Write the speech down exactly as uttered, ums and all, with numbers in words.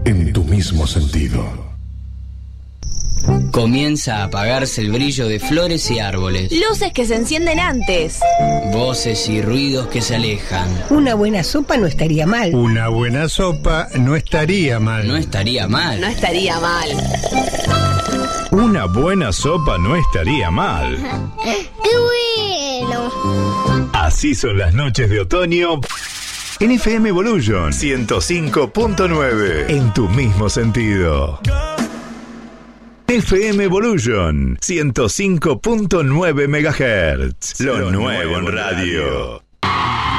en tu mismo sentido. Comienza a apagarse el brillo de flores y árboles. Luces que se encienden antes. Voces y ruidos que se alejan. Una buena sopa no estaría mal. Una buena sopa no estaría mal. No estaría mal. No estaría mal. Una buena sopa no estaría mal. ¡Qué bueno! Así son las noches de otoño en F M Evolution ciento cinco punto nueve. En tu mismo sentido. F M Evolution ciento cinco punto nueve megahertz. Lo nuevo en radio.